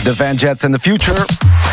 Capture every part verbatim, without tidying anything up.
De Van Jets and the Future.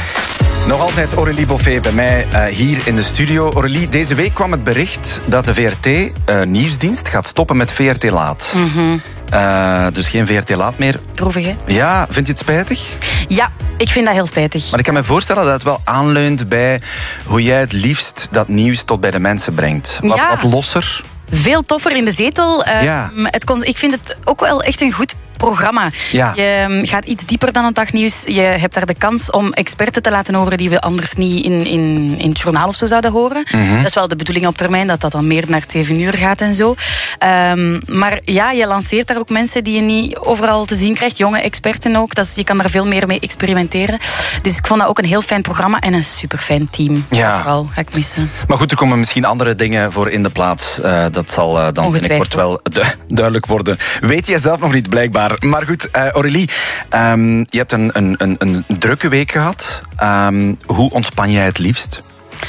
Nog altijd Aurélie Boffé bij mij uh, hier in de studio. Aurélie, deze week kwam het bericht dat de V R T uh, nieuwsdienst gaat stoppen met V R T Laat. Mm-hmm. Uh, dus geen V R T Laat meer. Droevig, hè? Ja, vind je het spijtig? Ja, ik vind dat heel spijtig. Maar ik kan me voorstellen dat het wel aanleunt bij hoe jij het liefst dat nieuws tot bij de mensen brengt. Wat, ja. wat losser. Veel toffer in de zetel. Uh, Ja. het kon, ik vind het ook wel echt een goed programma. Ja. Je gaat iets dieper dan het dagnieuws. Je hebt daar de kans om experten te laten horen die we anders niet in, in, in het journaal of zo zouden horen. Mm-hmm. Dat is wel de bedoeling op termijn, dat dat dan meer naar het zeven uur gaat en zo. Um, maar ja, je lanceert daar ook mensen die je niet overal te zien krijgt. Jonge experten ook. Dat is, je kan daar veel meer mee experimenteren. Dus ik vond dat ook een heel fijn programma en een super fijn team. Ja. Vooral ga ik missen. Maar goed, er komen misschien andere dingen voor in de plaats. Uh, dat zal uh, dan binnenkort wel du- duidelijk worden. Weet jij zelf nog niet, blijkbaar. Maar goed, uh, Aurélie, um, je hebt een, een, een, een drukke week gehad. Um, hoe ontspan jij het liefst?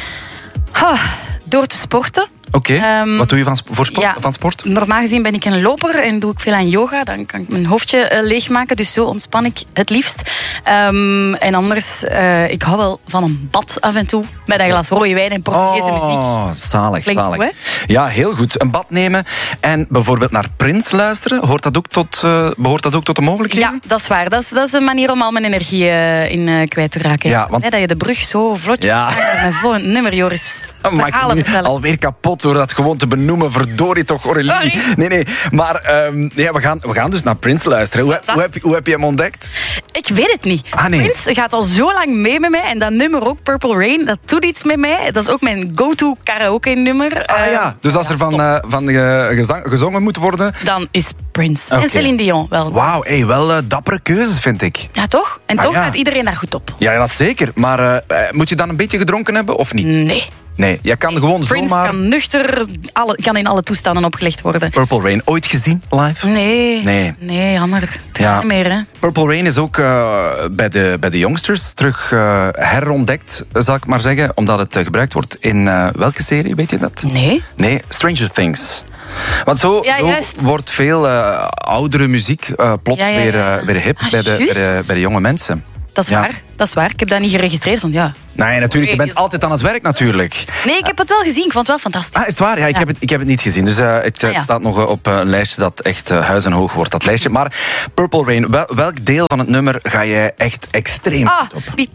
Ha, door te sporten. Oké, okay. um, wat doe je van, voor sport, ja, van sport? Normaal gezien ben ik een loper en doe ik veel aan yoga. Dan kan ik mijn hoofdje uh, leegmaken, dus zo ontspan ik het liefst. Um, en anders, uh, ik hou wel van een bad af en toe. Met een glas rode wijn en Portugese oh, muziek. Oh, zalig, Klinkt zalig. goed, ja, heel goed. Een bad nemen en bijvoorbeeld naar Prince luisteren. Hoort dat ook tot, uh, behoort dat ook tot de mogelijkheden? Ja, dat is waar. Dat is, dat is een manier om al mijn energie uh, in uh, kwijt te raken. Ja, want... nee, dat je de brug zo vlotjes ja. maakt met vol een nummer, Joris. Maak je nu alweer kapot door dat gewoon te benoemen. Verdorie toch, Aurélie. Sorry. Nee, nee. Maar um, ja, we, gaan, we gaan dus naar Prince luisteren. Hoe, hoe, heb, je, hoe heb je hem ontdekt? Ik weet het niet. Ah, nee. Prince gaat al zo lang mee met mij. En dat nummer ook, Purple Rain, dat doet iets met mij. Dat is ook mijn go-to karaoke-nummer. Ah uh, ja, dus als ja, er van, uh, van uh, gezang, gezongen moet worden... Dan is Prince. Okay. En Céline Dion wel. Wauw, hey, wel uh, dappere keuzes, vind ik. Ja, toch? En ah, toch ja. gaat iedereen daar goed op. Ja, dat zeker. Maar uh, moet je dan een beetje gedronken hebben, of niet? Nee. Nee, jij kan gewoon Prince zomaar... kan nuchter, alle, kan in alle toestanden opgelegd worden. Purple Rain, ooit gezien, live? Nee. Nee, nee jammer. Het ja. niet meer, hè. Purple Rain is ook uh, bij, de, bij de youngsters terug uh, herontdekt, zal ik maar zeggen. Omdat het uh, gebruikt wordt in uh, welke serie, weet je dat? Nee. Nee, Stranger Things. Want zo, ja, zo wordt veel uh, oudere muziek uh, plots ja, ja, ja. Weer, uh, weer hip ah, bij, de, bij, de, bij de jonge mensen. Dat is ja. waar, dat is waar. Ik heb dat niet geregistreerd, want ja... Nee, natuurlijk. Je bent altijd aan het werk, natuurlijk. Nee, ik heb het wel gezien. Ik vond het wel fantastisch. Ah, is het waar? Ja, ik, ja. Heb, het, ik heb het niet gezien. Dus uh, het ah, ja. staat nog op een lijstje dat echt uh, huis en hoog wordt, dat lijstje. Maar Purple Rain, wel, welk deel van het nummer ga jij echt extreem ah, goed op? Die...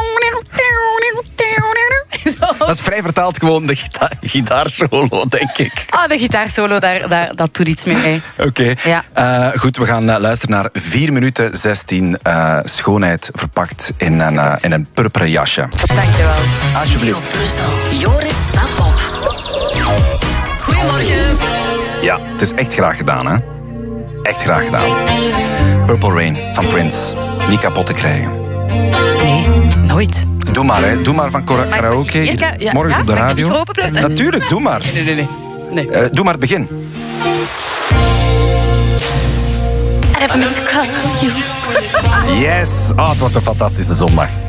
Dat is vrij vertaald gewoon de gita- gitaarsolo, denk ik. Ah, de gitaarsolo, daar, daar, dat doet iets mee. Oké. Okay. Ja. Uh, goed, we gaan uh, luisteren naar vier minuten zestien uh, schoonheid verpakt in een, uh, in een purperen jasje. Dankjewel. Alsjeblieft. Joris staat op. Goedemorgen. Ja, het is echt graag gedaan, hè? Echt graag gedaan. Purple Rain van Prince. Niet kapot te krijgen. Nee, nooit. Doe maar, hè. Doe maar van kara- karaoke. Ja, ja, morgens ja, op de radio. Ja, natuurlijk, doe maar. Nee, nee, nee. nee. Uh, doe maar, begin. Even call you. Yes. Oh, het wordt een fantastische zondag.